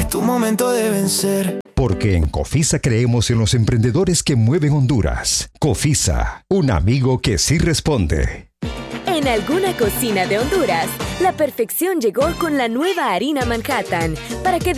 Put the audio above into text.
tu momento de vencer. Porque en Cofisa creemos en los emprendedores que mueven Honduras. Cofisa, un amigo que sí responde. En alguna cocina de Honduras, la perfección llegó con la nueva harina Manhattan para que